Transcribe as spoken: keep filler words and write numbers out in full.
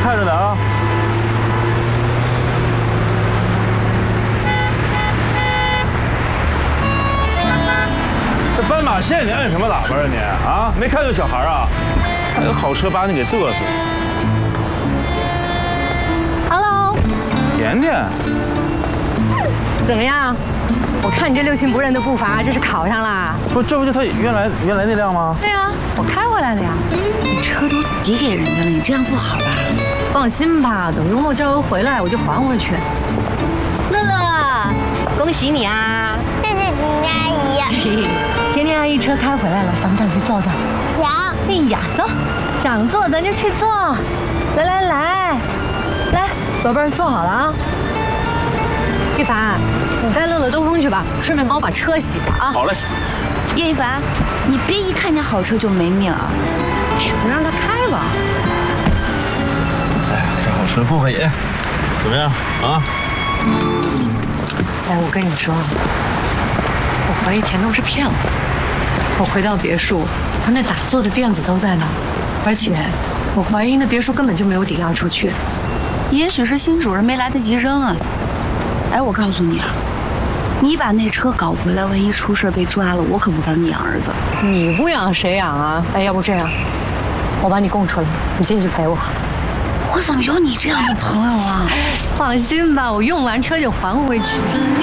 看着呢啊！这斑马线你按什么喇叭啊你啊？没看见小孩啊？还有好车把你给嘚瑟。 Hello， 甜甜， 怎么样？我看你这六亲不认的步伐，这是考上啦？ 不，这不就他原来原来那辆吗？ 对呀，我开回来的呀。 你车都抵给人家了，你这样不好吧？ 放心吧，等容洛交油回来，我就还回去。乐乐，恭喜你啊！ 谢谢婷婷阿姨。 甜甜阿姨车开回来了，想不想去坐坐？ 想。 哎呀，走，想坐咱就去坐。来来来，来，宝贝儿坐好了啊。一凡，你带乐乐兜风去吧，顺便帮我把车洗了啊。 好嘞。 叶一凡，你别一看见好车就没命啊！ 哎呀，你让他开吧。 哎呀，这好车不过瘾，怎么样啊？ 哎，我跟你说，我怀疑田东是骗我。我回到别墅，他那打坐的垫子都在那儿，而且我怀疑那别墅根本就没有抵押出去。 也许是新主人没来得及扔啊。哎，我告诉你啊，你把那车搞回来，万一出事被抓了，我可不帮你养儿子。 你不养谁养啊？哎，要不这样，我把你供出来，你进去陪我。 我怎么有你这样的朋友啊？ 放心吧，我用完车就还回去。